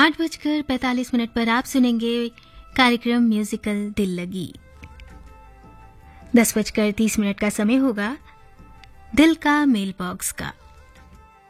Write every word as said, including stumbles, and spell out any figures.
आठ बजकर पैंतालीस मिनट पर आप सुनेंगे कार्यक्रम म्यूजिकल दिल लगी। दस बजकर तीस मिनट का समय होगा दिल का मेल बॉक्स का।